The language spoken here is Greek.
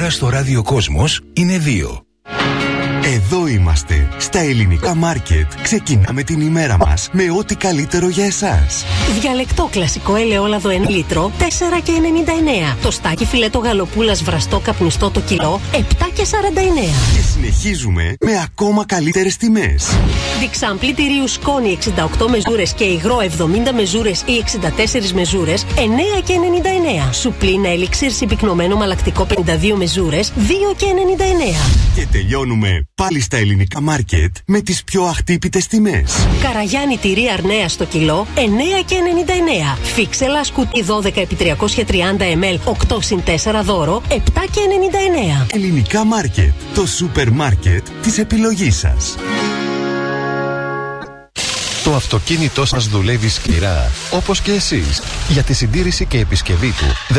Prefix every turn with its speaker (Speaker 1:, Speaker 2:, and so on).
Speaker 1: ώρα στο Ράδιο Κόσμος είναι 2.
Speaker 2: Εδώ είμαστε, στα Ελληνικά Μάρκετ. Ξεκινάμε την ημέρα μας με ό,τι καλύτερο για εσάς.
Speaker 3: Διαλεκτό κλασικό ελαιόλαδο 1 λίτρο, 4,99. Τοστάκι φιλέτο γαλοπούλας βραστό καπνιστό το κιλό, 7,49.
Speaker 2: Και συνεχίζουμε με ακόμα καλύτερες τιμές.
Speaker 3: Διξάμπλη τυρίου σκόνη 68 μεζούρες και υγρό 70 μεζούρες ή 64 μεζούρες, 9,99. Σουπλίνα ελιξίρ συμπυκνωμένο μαλακτικό 52 μεζούρες, 2,99.
Speaker 2: Και τελειώνουμε πάλι στα Ελληνικά Μάρκετ με τις πιο αχτύπητες τιμές.
Speaker 3: Καραγιάννη τυρί αρνέα στο κιλό, 9,99. Φίξελα σκουτί 12x330 ml, 8 συν 4 δώρο, 7,99.
Speaker 2: Ελληνικά Μάρκετ, το σούπερ μάρκετ της επιλογής σας.
Speaker 4: Το αυτοκίνητό σας δουλεύει σκληρά, όπως και εσείς. Για τη συντήρηση και επισκευή του